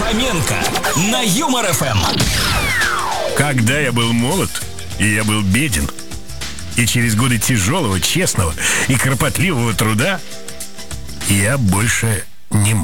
Хоменко на Юмор ФМ. Когда я был молод, и я был беден, и через годы тяжелого, честного и кропотливого труда я больше не мог.